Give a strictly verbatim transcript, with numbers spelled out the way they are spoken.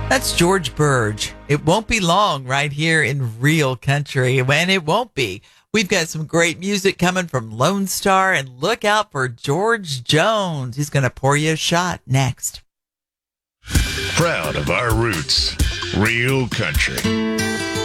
That's George Burge. It won't be long right here in Real Country, and it won't be. We've got some great music coming from Lone Star, and look out for George Jones. He's going to pour you a shot next. Proud of our roots, Real Country.